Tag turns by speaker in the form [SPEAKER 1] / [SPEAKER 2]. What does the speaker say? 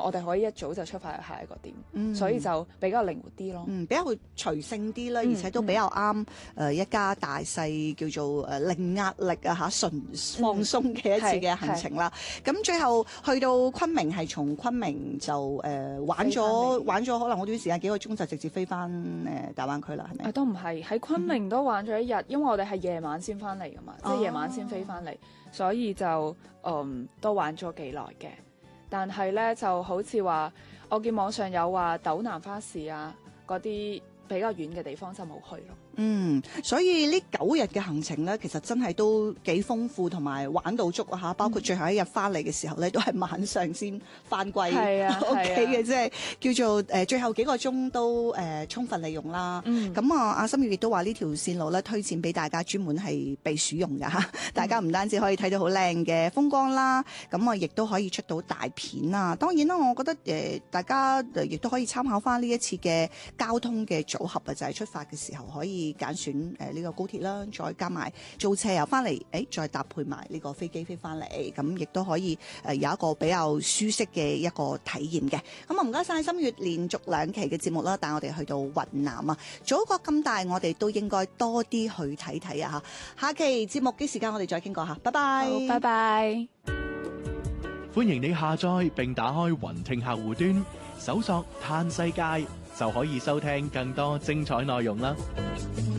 [SPEAKER 1] 我哋可以一早就出發去下一個點，所以就比較靈活啲咯。
[SPEAKER 2] 比較隨性啲啦，而且都比較啱一家大細叫做零壓力啊嚇，純放鬆嘅一次嘅行程啦。咁最後去到昆明，係從昆明就玩咗可能好短時間幾個鐘就直接飛翻大灣區啦，係咪？
[SPEAKER 1] 都唔係，喺昆明都玩咗一日，因為我哋係夜晚先翻嚟噶嘛，即係夜晚先飛翻嚟，所以就都玩咗幾耐嘅。但係咧就好似話，我見網上有話斗南花市啊嗰啲比較遠嘅地方就冇去咯。
[SPEAKER 2] 所以呢9日嘅行程咧，其實真係都幾豐富，同埋玩到足啊嚇！包括最後一日翻嚟嘅時候咧，都係晚上先翻歸屋企嘅，即係叫做最後幾個鐘都充分利用啦。咁阿心月亦都話呢條線路咧推薦俾大家，專門係避暑用㗎嚇。大家唔單止可以睇到好靚嘅風光啦，咁亦都可以出到大片啊。當然啦，我覺得大家亦都可以參考翻呢一次嘅交通嘅組合啊，就係出發嘅時候可以揀選呢個高鐵啦，再加埋租車又翻嚟，再搭配埋呢個飛機飛翻嚟，咁亦都可以有一個比較舒適嘅一個體驗嘅。咁啊唔該晒心月，連續2期嘅節目啦，帶我哋去到雲南啊！祖國咁大，我哋都應該多啲去睇睇啊！下期節目嘅時間我哋再傾過嚇，拜拜。
[SPEAKER 1] 好，拜拜。
[SPEAKER 3] 歡迎你下載並打開雲聽客戶端，搜索嘆世界就可以收聽更多精彩內容啦。